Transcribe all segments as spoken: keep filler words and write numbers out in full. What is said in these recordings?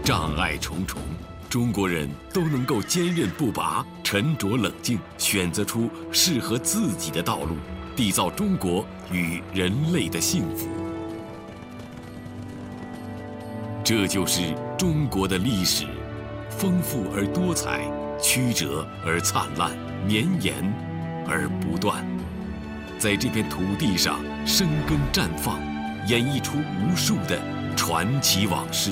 障碍重重，中国人都能够坚韧不拔、沉着冷静，选择出适合自己的道路，缔造中国与人类的幸福。这就是中国的历史，丰富而多彩，曲折而灿烂，绵延而不断。在这片土地上生根绽放，演绎出无数的传奇往事。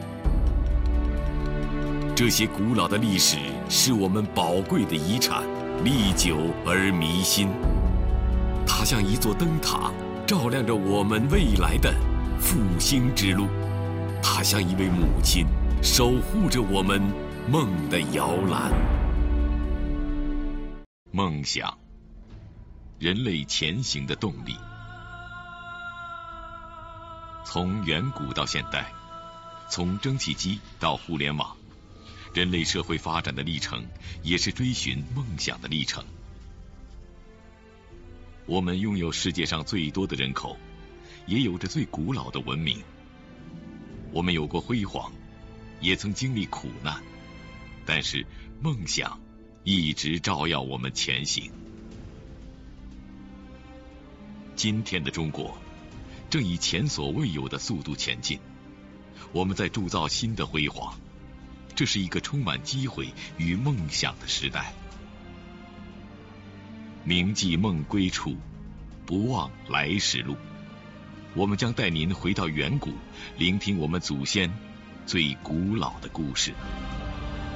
这些古老的历史是我们宝贵的遗产，历久而弥新。它像一座灯塔，照亮着我们未来的复兴之路。它像一位母亲，守护着我们梦的摇篮。梦想，人类前行的动力。从远古到现代，从蒸汽机到互联网，人类社会发展的历程也是追寻梦想的历程。我们拥有世界上最多的人口，也有着最古老的文明。我们有过辉煌，也曾经历苦难，但是梦想一直照耀我们前行。今天的中国正以前所未有的速度前进，我们在铸造新的辉煌。这是一个充满机会与梦想的时代。铭记梦归处，不忘来时路。我们将带您回到远古，聆听我们祖先最古老的故事。